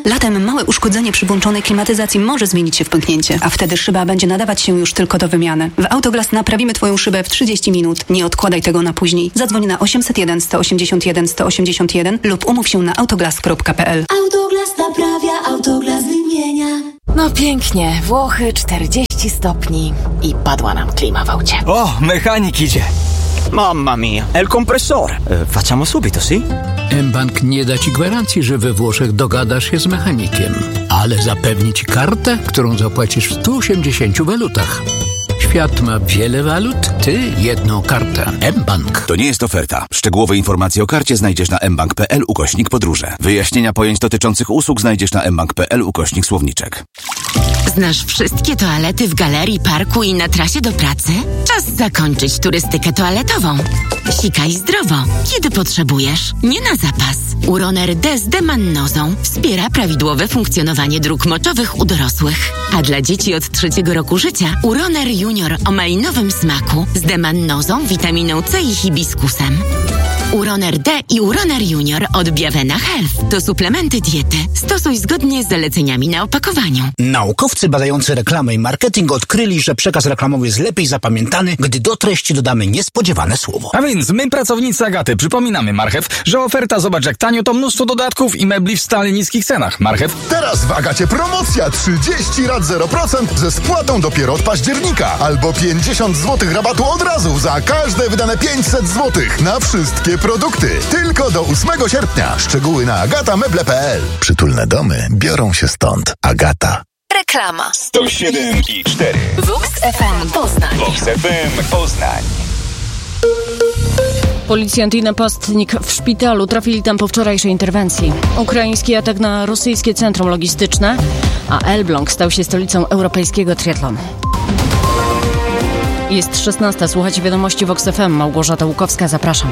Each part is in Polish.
Latem małe uszkodzenie przy włączonej klimatyzacji może zmienić się w pęknięcie, a wtedy szyba będzie nadawać się już tylko do wymiany. W Autoglass naprawimy Twoją szybę w 30 minut. Nie odkładaj tego na później. Zadzwoń na 801 181 181 lub umów się na autoglass.pl. Autoglass naprawia, Autoglass wymienia. No pięknie, Włochy 40 stopni i padła nam klima w aucie. O, mechanik idzie. Mamma mia, è il compressore. Facciamo subito, sì? mBank nie da Ci gwarancji, że we Włoszech dogadasz się z mechanikiem, ale zapewni Ci kartę, którą zapłacisz w 180 walutach. Świat ma wiele walut, Ty jedną kartę. mBank. To nie jest oferta. Szczegółowe informacje o karcie znajdziesz na mbank.pl/podróże. Wyjaśnienia pojęć dotyczących usług znajdziesz na mbank.pl/słowniczek. Znasz wszystkie toalety w galerii, parku i na trasie do pracy? Czas zakończyć turystykę toaletową. Sikaj zdrowo, kiedy potrzebujesz, nie na zapas. Uroner D z demannozą wspiera prawidłowe funkcjonowanie dróg moczowych u dorosłych. A dla dzieci od 3 roku życia Uroner Junior o malinowym smaku z demannozą, witaminą C i hibiskusem. Uroner D i Uroner Junior od Biavena Health to suplementy diety. Stosuj zgodnie z zaleceniami na opakowaniu. Naukowcy badający reklamę i marketing odkryli, że przekaz reklamowy jest lepiej zapamiętany, gdy do treści dodamy niespodziewane słowo. A więc my, pracownicy Agaty, przypominamy, Marchew, że oferta zobacz jak tanio to mnóstwo dodatków i mebli w stale niskich cenach. Marchew. Teraz w Agacie promocja 30 rat 0% ze spłatą dopiero od października. Albo 50 zł rabatu od razu za każde wydane 500 zł na wszystkie produkty. Tylko do 8 sierpnia. Szczegóły na agatameble.pl. Przytulne domy biorą się stąd. Agata. Reklama. 107,4 Vox FM Poznań. Vox FM Poznań. Policjant i napastnik w szpitalu trafili tam po wczorajszej interwencji. Ukraiński atak na rosyjskie centrum logistyczne, a Elbląg stał się stolicą europejskiego triatlonu. Jest 16. Słuchajcie wiadomości Vox FM. Małgorzata Łukowska, zapraszam.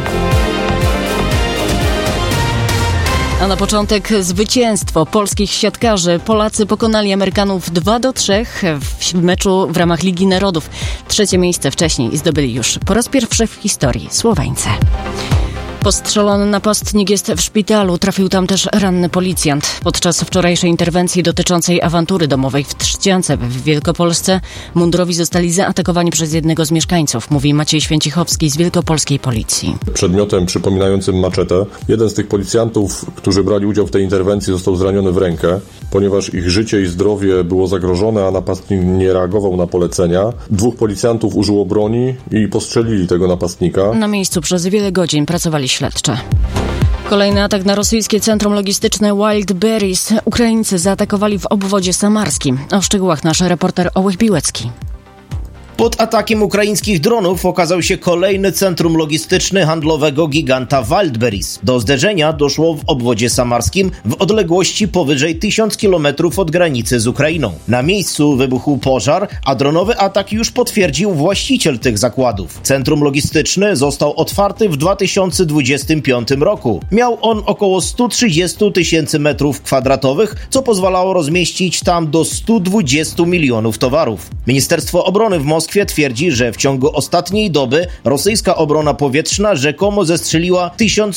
A na początek zwycięstwo polskich siatkarzy. Polacy pokonali Amerykanów 2-3 w meczu w ramach Ligi Narodów. 3. miejsce wcześniej zdobyli już po raz pierwszy w historii Słoweńcy. Postrzelony napastnik jest w szpitalu. Trafił tam też ranny policjant. Podczas wczorajszej interwencji dotyczącej awantury domowej w Trzciance w Wielkopolsce mundurowi zostali zaatakowani przez jednego z mieszkańców, mówi Maciej Święcichowski z Wielkopolskiej Policji. Przedmiotem przypominającym maczetę. Jeden z tych policjantów, którzy brali udział w tej interwencji, został zraniony w rękę, ponieważ ich życie i zdrowie było zagrożone, a napastnik nie reagował na polecenia. 2 policjantów użyło broni i postrzelili tego napastnika. Na miejscu przez wiele godzin pracowali śledcze. Kolejny atak na rosyjskie centrum logistyczne Wildberries. Ukraińcy zaatakowali w obwodzie samarskim. O szczegółach nasz reporter Ołych Biłecki. Pod atakiem ukraińskich dronów okazał się kolejny centrum logistyczny handlowego giganta Wildberries. Do zderzenia doszło w obwodzie samarskim w odległości powyżej 1000 km od granicy z Ukrainą. Na miejscu wybuchł pożar, a dronowy atak już potwierdził właściciel tych zakładów. Centrum logistyczne został otwarty w 2025 roku. Miał on około 130 000 metrów kwadratowych, co pozwalało rozmieścić tam do 120 milionów towarów. Ministerstwo Obrony w Moskwie twierdzi, że w ciągu ostatniej doby rosyjska obrona powietrzna rzekomo zestrzeliła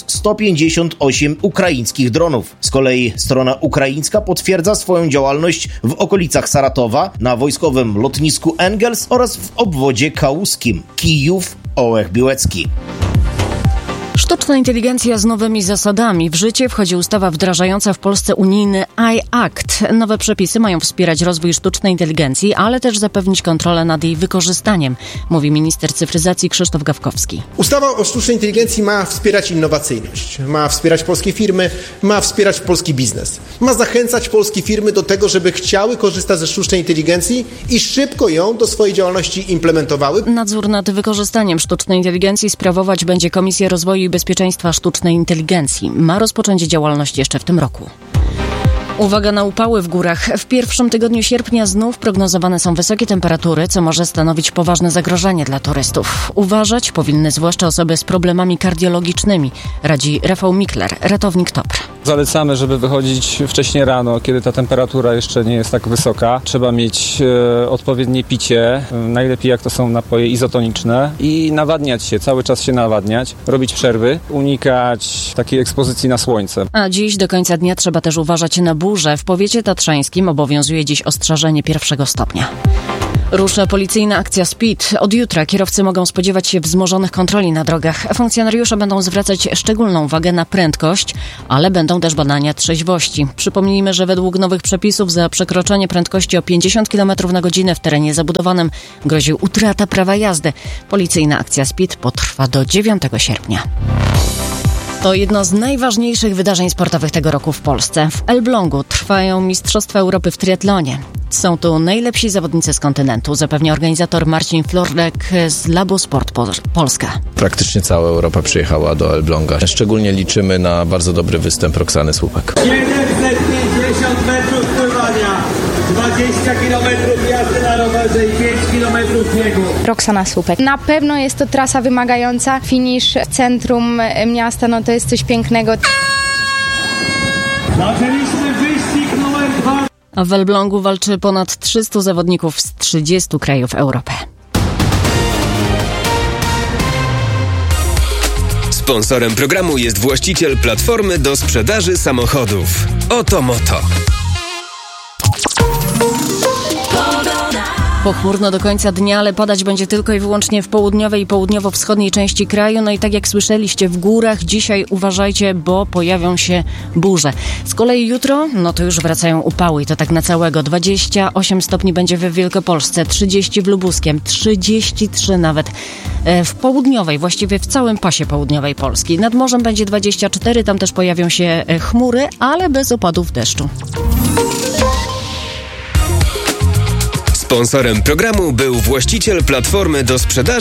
1158 ukraińskich dronów. Z kolei strona ukraińska potwierdza swoją działalność w okolicach Saratowa, na wojskowym lotnisku Engels oraz w obwodzie kałuskim. Kijów, Ołech Biłecki. Sztuczna inteligencja z nowymi zasadami. W życie wchodzi ustawa wdrażająca w Polsce unijny iAct. Nowe przepisy mają wspierać rozwój sztucznej inteligencji, ale też zapewnić kontrolę nad jej wykorzystaniem, mówi minister cyfryzacji Krzysztof Gawkowski. Ustawa o sztucznej inteligencji ma wspierać innowacyjność, ma wspierać polskie firmy, ma wspierać polski biznes. Ma zachęcać polskie firmy do tego, żeby chciały korzystać ze sztucznej inteligencji i szybko ją do swojej działalności implementowały. Nadzór nad wykorzystaniem sztucznej inteligencji sprawować będzie Komisja Rozwoju i Bezpieczeństwa Sztucznej Inteligencji. Ma rozpocząć działalność jeszcze w tym roku. Uwaga na upały w górach. W pierwszym tygodniu sierpnia znów prognozowane są wysokie temperatury, co może stanowić poważne zagrożenie dla turystów. Uważać powinny zwłaszcza osoby z problemami kardiologicznymi, radzi Rafał Mikler, ratownik TOPR. Zalecamy, żeby wychodzić wcześniej rano, kiedy ta temperatura jeszcze nie jest tak wysoka. Trzeba mieć odpowiednie picie, najlepiej jak to są napoje izotoniczne i nawadniać się, cały czas się nawadniać, robić przerwy, unikać takiej ekspozycji na słońce. A dziś do końca dnia trzeba też uważać na burze. W powiecie tatrzańskim obowiązuje dziś ostrzeżenie 1 stopnia. Rusza policyjna akcja Speed. Od jutra kierowcy mogą spodziewać się wzmożonych kontroli na drogach. Funkcjonariusze będą zwracać szczególną uwagę na prędkość, ale będą też badania trzeźwości. Przypomnijmy, że według nowych przepisów za przekroczenie prędkości o 50 km na godzinę w terenie zabudowanym grozi utrata prawa jazdy. Policyjna akcja Speed potrwa do 9 sierpnia. To jedno z najważniejszych wydarzeń sportowych tego roku w Polsce. W Elblągu trwają Mistrzostwa Europy w triatlonie. Są tu najlepsi zawodnicy z kontynentu, zapewnia organizator Marcin Florek z Labu Sport Polska. Praktycznie cała Europa przyjechała do Elbląga. Szczególnie liczymy na bardzo dobry występ Roxany Słupek. 750 metrów pływania, 20 km jazdy na rowerze i 5 km biegu. Roxana Słupek. Na pewno jest to trasa wymagająca. Finisz w centrum miasta, no to jest coś pięknego. Zaczęliśmy wyścig numer 2. A w Elblągu walczy ponad 300 zawodników z 30 krajów Europy. Sponsorem programu jest właściciel platformy do sprzedaży samochodów. Oto Moto. Pochmurno do końca dnia, ale padać będzie tylko i wyłącznie w południowej i południowo-wschodniej części kraju. No i tak jak słyszeliście, w górach dzisiaj uważajcie, bo pojawią się burze. Z kolei jutro, no to już wracają upały i to tak na całego. 28 stopni będzie w Wielkopolsce, 30 w Lubuskiem, 33 nawet w południowej, właściwie w całym pasie południowej Polski. Nad morzem będzie 24, tam też pojawią się chmury, ale bez opadów deszczu. Sponsorem programu był właściciel platformy do sprzedaży